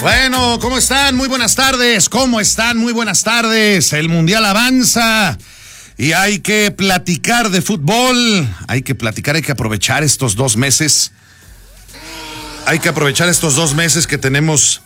Bueno, ¿cómo están? Muy buenas tardes. ¿Cómo están? Muy buenas tardes. El Mundial avanza y hay que platicar de fútbol. Hay que aprovechar estos 2 meses. Hay que aprovechar estos 2 meses que tenemos,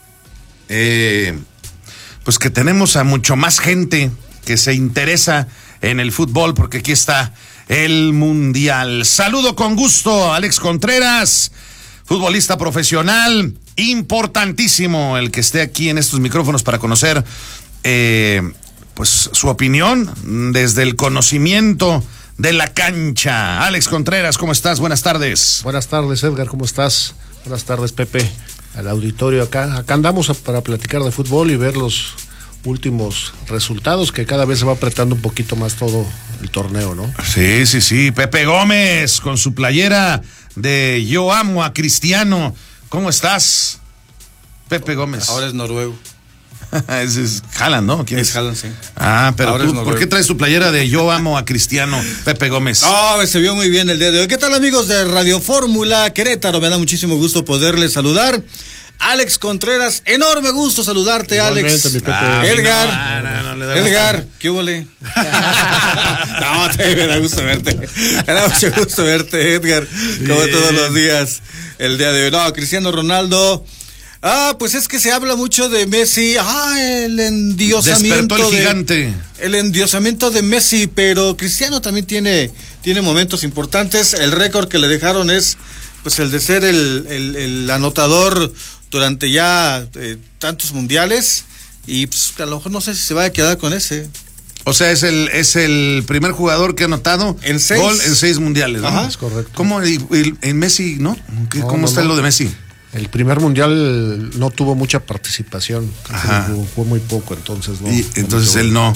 pues que tenemos a mucho más gente que se interesa en el fútbol, porque aquí está el Mundial. Saludo con gusto a Alex Contreras, futbolista profesional, importantísimo el que esté aquí en estos micrófonos para conocer pues su opinión desde el conocimiento de la cancha. Alex Contreras, ¿cómo estás? Buenas tardes. Buenas tardes, Edgar, ¿cómo estás? Buenas tardes, Pepe, al auditorio acá. Acá andamos para platicar de fútbol y ver los últimos resultados, que cada vez se va apretando un poquito más todo el torneo, ¿no? Sí. Pepe Gómez con su playera de Yo amo a Cristiano. ¿Cómo estás, Pepe Gómez? Ahora es noruego. Ese es Haaland, ¿no? ¿Quién es? Haaland, sí. Ah, pero tú, ¿por qué traes tu playera de Yo amo a Cristiano, Pepe Gómez? No, se vio muy bien el día de hoy. ¿Qué tal, amigos de Radio Fórmula Querétaro? Me da muchísimo gusto poderles saludar. Alex Contreras, enorme gusto saludarte. Igualmente, Alex. mi Pepe. Edgar, ¿qué hubo? No, me da gusto verte. Me da mucho gusto verte, Edgar, como todos los días el día de hoy. No, Cristiano Ronaldo. Pues es que se habla mucho de Messi. El endiosamiento. Despertó el gigante. El endiosamiento de Messi, pero Cristiano también tiene momentos importantes. El récord que le dejaron es pues el de ser el anotador durante ya tantos mundiales, y pues a lo mejor no sé si se va a quedar con ese. O sea, es el primer jugador que ha anotado gol en 6 mundiales, ¿no? Ajá, es correcto. ¿Cómo en Messi, no? ¿Cómo está lo de Messi? El primer mundial no tuvo mucha participación. Fue muy poco, entonces no. Y entonces él no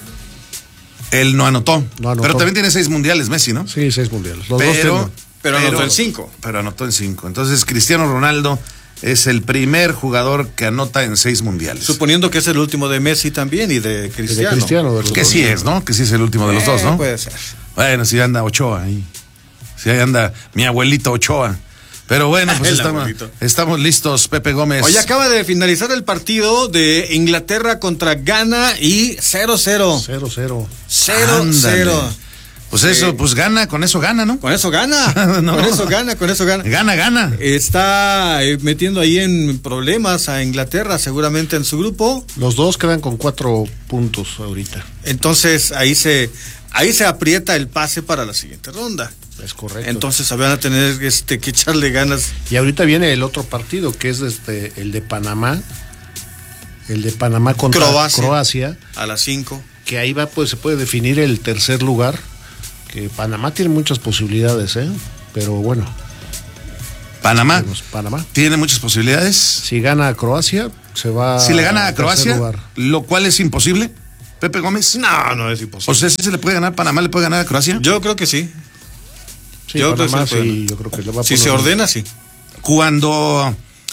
anotó. Pero también tiene 6 mundiales Messi, ¿no? Sí, 6 mundiales. Los pero anotó en 5. Pero anotó en 5. Entonces Cristiano Ronaldo es el primer jugador que anota en 6 mundiales. Suponiendo que es el último de Messi también y de Cristiano. Que sí es, ¿no? Que sí es el último de los dos, ¿no? Puede ser. Bueno, si anda Ochoa ahí. Si ahí anda mi abuelito Ochoa. Pero bueno, pues estamos listos, Pepe Gómez. Hoy acaba de finalizar el partido de Inglaterra contra Ghana y 0-0. 0-0. 0-0. Pues eso, pues gana, con eso gana, ¿no? Con eso gana. No. Con eso gana. Gana. Está metiendo ahí en problemas a Inglaterra, seguramente en su grupo. Los dos quedan con 4 puntos ahorita. Entonces ahí se aprieta el pase para la siguiente ronda. Es correcto. Entonces van a tener que echarle ganas. Y ahorita viene el otro partido, que es el de Panamá. El de Panamá contra Croacia. A las 5. Que ahí se puede definir el tercer lugar. Que Panamá tiene muchas posibilidades, pero bueno. Panamá Panamá tiene muchas posibilidades. Si gana a Croacia, se va. Si le gana a Croacia, lugar. Lo cual es imposible, Pepe Gómez. No es imposible. O sea, si se le puede ganar, Panamá le puede ganar a Croacia. Yo creo que sí. Sí, yo creo que le va a si se ordena, sí. Cuando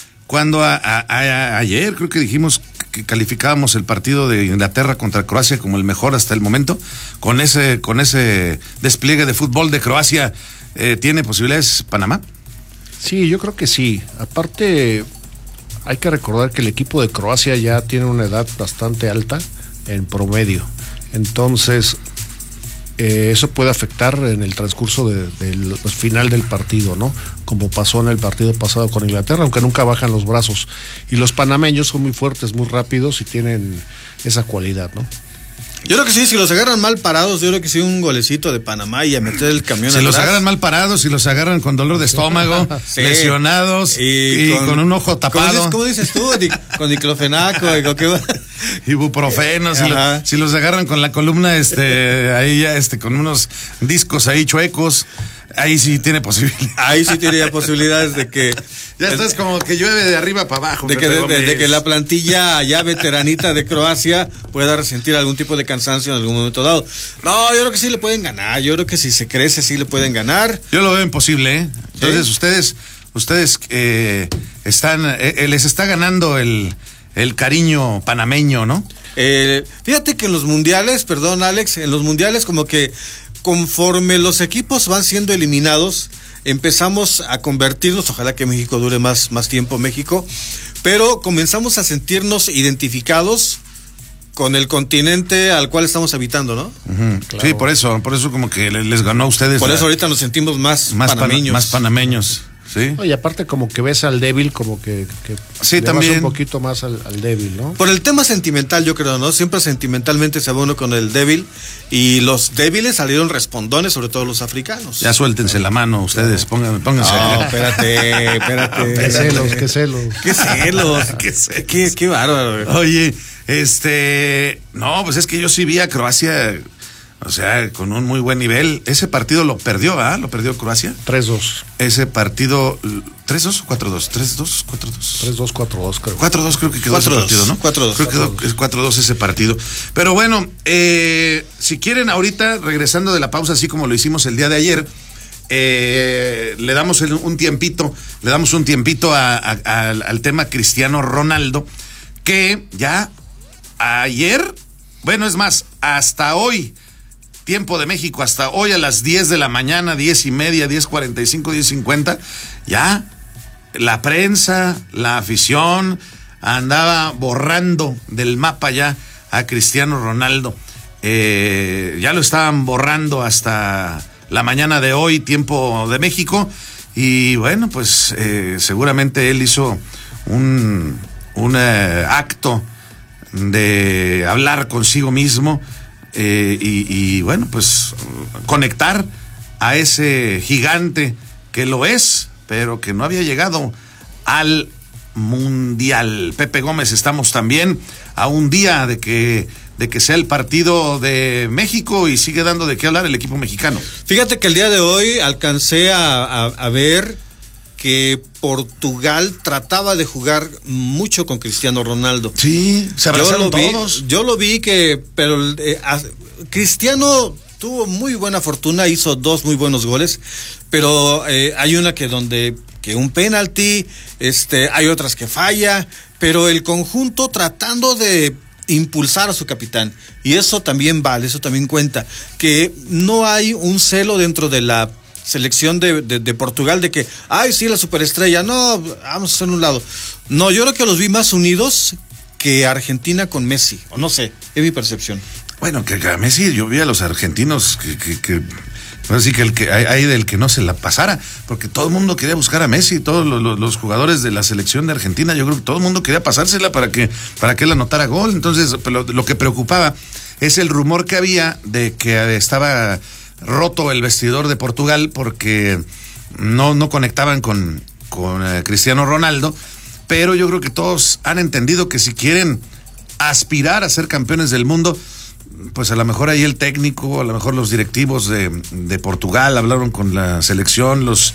ayer creo que dijimos que calificábamos el partido de Inglaterra contra Croacia como el mejor hasta el momento, con ese despliegue de fútbol de Croacia, ¿tiene posibilidades Panamá? Sí, yo creo que sí. Aparte, hay que recordar que el equipo de Croacia ya tiene una edad bastante alta en promedio. Entonces, eso puede afectar en el transcurso del final del partido, ¿no? Como pasó en el partido pasado con Inglaterra, aunque nunca bajan los brazos. Y los panameños son muy fuertes, muy rápidos y tienen esa cualidad, ¿no? Yo creo que sí, si los agarran mal parados, yo creo que sí, un golecito de Panamá y a meter el camión si atrás. Los agarran mal parados, si los agarran con dolor de estómago, sí, lesionados y con un ojo tapado. ¿Cómo dices tú? Con diclofenaco ibuprofeno, si los agarran con la columna ahí ya con unos discos ahí chuecos, ahí sí tiene posibilidades. Ahí sí tiene posibilidades de que ya estás como que llueve de arriba para abajo. De que la plantilla ya veteranita de Croacia pueda resentir algún tipo de cansancio en algún momento dado. No, yo creo que sí le pueden ganar. Yo creo que si se crece sí le pueden ganar. Yo lo veo imposible, ¿eh? Entonces ustedes les está ganando el cariño panameño, ¿no? Fíjate que en los mundiales, perdón Alex, en los mundiales como que conforme los equipos van siendo eliminados, empezamos a convertirnos, ojalá que México dure más tiempo México, pero comenzamos a sentirnos identificados con el continente al cual estamos habitando, ¿no? Claro. Sí, por eso como que les ganó a ustedes. Por eso ahorita nos sentimos más panameños. Más panameños, sí. Y aparte como que ves al débil, como que sí, también un poquito más al débil, ¿no? Por el tema sentimental, yo creo, ¿no? Siempre sentimentalmente se va uno con el débil, y los débiles salieron respondones, sobre todo los africanos. Ya suéltense la mano ustedes, pónganse. No, espérate. Qué celos. Qué bárbaro. Oye, no, pues es que yo sí vi a Croacia, o sea, con un muy buen nivel. Ese partido lo perdió, ¿ah? Lo perdió Croacia. 3-2. Ese partido, ¿3-2 o 4-2? 3-2, 4-2. 3-2, 4-2, creo. 4-2 creo que quedó ese partido, ¿no? 4-2. Creo que quedó 4-2 ese partido. Pero bueno, si quieren ahorita, regresando de la pausa, así como lo hicimos el día de ayer, le damos un tiempito al tema Cristiano Ronaldo, que ya ayer, bueno, es más, hasta hoy, tiempo de México, hasta hoy a las 10 de la mañana, 10:30, 10:45, 10:50, ya la prensa, la afición andaba borrando del mapa ya a Cristiano Ronaldo. Ya lo estaban borrando hasta la mañana de hoy, tiempo de México, y bueno, pues seguramente él hizo un acto de hablar consigo mismo, y bueno, pues conectar a ese gigante que lo es, pero que no había llegado al Mundial. Pepe Gómez, estamos también a un día de que sea el partido de México, y sigue dando de qué hablar el equipo mexicano. Fíjate que el día de hoy alcancé a ver que Portugal trataba de jugar mucho con Cristiano Ronaldo. Sí, se abrazaron todos. Yo lo vi pero Cristiano tuvo muy buena fortuna, hizo 2 muy buenos goles, pero hay una que un penalti, hay otras que falla, pero el conjunto tratando de impulsar a su capitán, y eso también vale, eso también cuenta, que no hay un celo dentro de la selección de Portugal de que, ay, sí, la superestrella, no, vamos a hacer un lado. No, yo creo que los vi más unidos que Argentina con Messi, o no sé, es mi percepción. Bueno, que a Messi, yo vi a los argentinos que así que hay del que no se la pasara, porque todo el mundo quería buscar a Messi, todos los jugadores de la selección de Argentina, yo creo que todo el mundo quería pasársela para que él anotara gol. Entonces, lo que preocupaba es el rumor que había de que estaba roto el vestidor de Portugal porque no conectaban con Cristiano Ronaldo, pero yo creo que todos han entendido que si quieren aspirar a ser campeones del mundo, pues a lo mejor ahí el técnico, a lo mejor los directivos de Portugal hablaron con la selección, los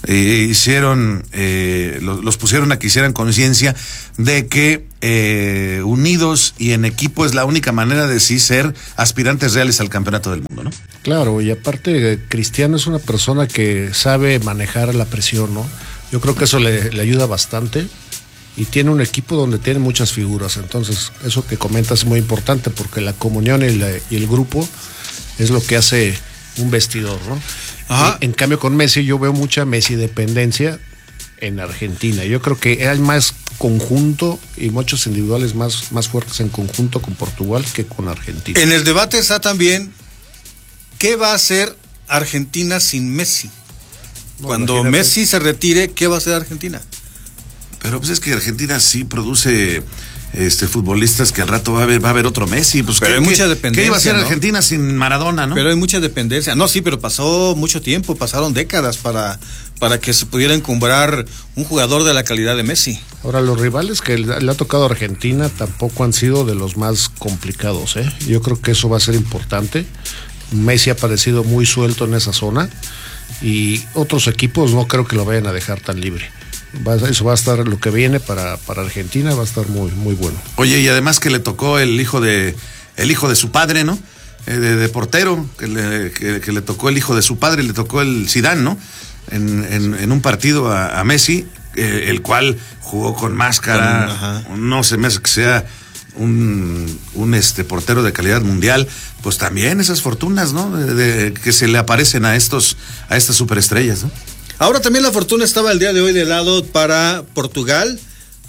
pusieron a que hicieran conciencia de que unidos y en equipo es la única manera de sí ser aspirantes reales al campeonato del mundo, ¿no? Claro, y aparte Cristiano es una persona que sabe manejar la presión, ¿no? Yo creo que eso le ayuda bastante, y tiene un equipo donde tiene muchas figuras. Entonces eso que comentas es muy importante, porque la comunión y el grupo es lo que hace un vestidor, ¿no? Ajá. En cambio con Messi yo veo mucha Messi dependencia en Argentina. Yo creo que hay más conjunto y muchos individuales más fuertes en conjunto con Portugal que con Argentina. En el debate está también ¿qué va a hacer Argentina sin Messi? Cuando imagínate. Messi se retire, ¿qué va a hacer Argentina? Pero pues es que Argentina sí produce futbolistas que al rato va a haber otro Messi. Pues pero hay mucha dependencia. ¿Qué iba a hacer Argentina sin Maradona, no? Pero hay mucha dependencia. No, sí, pero pasó mucho tiempo, pasaron décadas para que se pudiera encumbrar un jugador de la calidad de Messi. Ahora, los rivales que le ha tocado a Argentina tampoco han sido de los más complicados, ¿eh? Yo creo que eso va a ser importante. Messi ha parecido muy suelto en esa zona, y otros equipos no creo que lo vayan a dejar tan libre. Eso va a estar, lo que viene para Argentina va a estar muy, muy bueno. Oye, y además que le tocó el hijo de su padre, ¿no? De portero, que le tocó el hijo de su padre, le tocó el Zidane, ¿no? En un partido a Messi, el cual jugó con máscara. No se me hace que sea un portero de calidad mundial. Pues también esas fortunas, ¿no? De que se le aparecen a estas superestrellas, ¿no? Ahora también la fortuna estaba el día de hoy de lado para Portugal,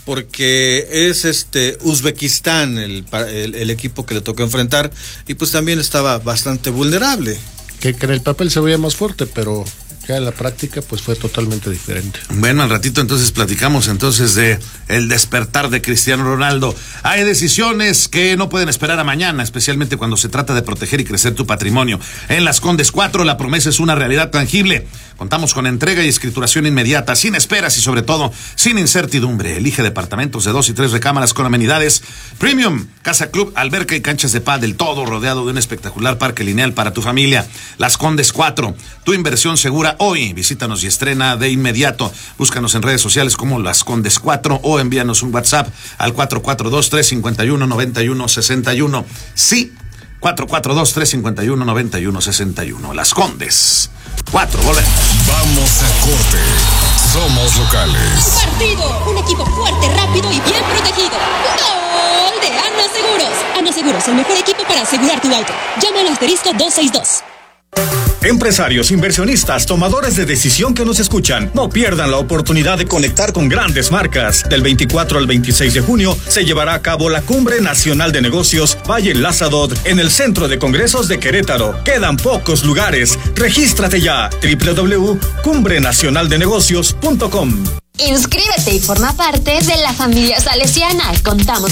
porque es Uzbekistán el equipo que le tocó enfrentar, y pues también estaba bastante vulnerable. Que en el papel se veía más fuerte, pero ya en la práctica pues fue totalmente diferente. Bueno, al ratito entonces platicamos entonces de el despertar de Cristiano Ronaldo. Hay decisiones que no pueden esperar a mañana, especialmente cuando se trata de proteger y crecer tu patrimonio. En Las Condes 4 la promesa es una realidad tangible. Contamos con entrega y escrituración inmediata, sin esperas y sobre todo sin incertidumbre. Elige departamentos de 2 y 3 recámaras con amenidades premium, casa club, alberca y canchas de pádel, todo rodeado de un espectacular parque lineal para tu familia. Las Condes 4, tu inversión segura hoy. Visítanos y estrena de inmediato. Búscanos en redes sociales como Las Condes 4 o envíanos un WhatsApp al 442-351-9161. Sí, 442-351-9161. Las Condes 4, volvemos. Vamos a corte. Somos locales. Partido. Un equipo fuerte, rápido y bien protegido. ¡Gol de Ana Seguros! Ana Seguros, el mejor equipo para asegurar tu auto. Llama al asterisco 262. Empresarios, inversionistas, tomadores de decisión que nos escuchan, no pierdan la oportunidad de conectar con grandes marcas. Del 24 al 26 de junio se llevará a cabo la Cumbre Nacional de Negocios Valle Lázaro en el Centro de Congresos de Querétaro. Quedan pocos lugares. Regístrate ya. www.cumbrenacionaldenegocios.com. Inscríbete y forma parte de la familia salesiana. Contamos